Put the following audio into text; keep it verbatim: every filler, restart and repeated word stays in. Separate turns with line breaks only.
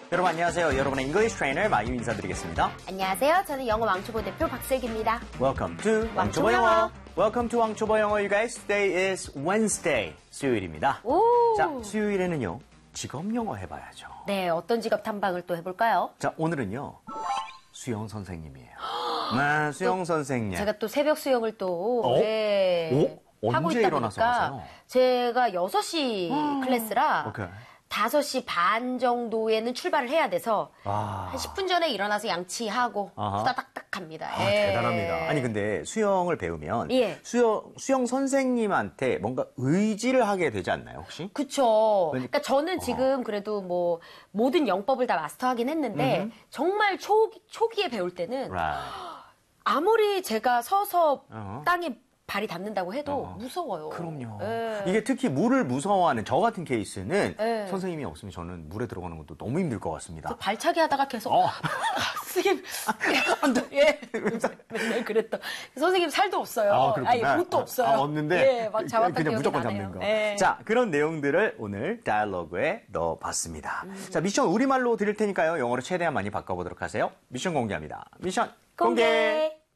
여러분 안녕하세요. 여러분의 English Trainer 마유 인사드리겠습니다.
안녕하세요. 저는 영어 왕초보 대표 박슬기입니다.
Welcome to 왕초보 영어. Welcome to 왕초보 영어, you guys. Today is Wednesday, 수요일입니다.
오.
자, 수요일에는요, 직업 영어 해봐야죠.
네, 어떤 직업 탐방을 또 해볼까요?
자, 오늘은요, 수영 선생님이에요. 네, 수영 선생님.
제가 또 새벽 수영을 또
어?
네,
오?
하고
언제
있다
일어나서
보니까
가세요?
제가 여섯 시 클래스라
오케이.
다섯 시 반 정도에는 출발을 해야 돼서
아.
한 십 분 전에 일어나서 양치하고
아하.
후다닥닥 갑니다.
아,
예.
대단합니다. 아니 근데 수영을 배우면
예.
수영 수영 선생님한테 뭔가 의지를 하게 되지 않나요, 혹시?
그쵸.
그러니까-
그러니까 저는 지금 그래도 뭐 모든 영법을 다 마스터하긴 했는데 정말 초, 초기에 배울 때는
Right.
아무리 제가 서서
어허.
땅에 발이 닿는다고 해도
어허.
무서워요.
그럼요.
예.
이게 특히 물을 무서워하는 저 같은 케이스는
예.
선생님이 없으면 저는 물에 들어가는 것도 너무 힘들 것 같습니다.
발차기 하다가 계속
어.
선생님 안 돼. 예. 맨날 그랬던. 선생님 살도 없어요.
아, 그렇구나.
아니, 옷도 없어요.
아, 없는데
예, 막 잡았던
그냥
기억이
무조건
나네요.
잡는 거.
예.
자, 그런 내용들을 오늘 다이얼로그에 넣어봤습니다. 자, 미션 우리말로 드릴 테니까요. 영어로 최대한 많이 바꿔보도록 하세요. 미션 공개합니다. 미션 공개.
공개.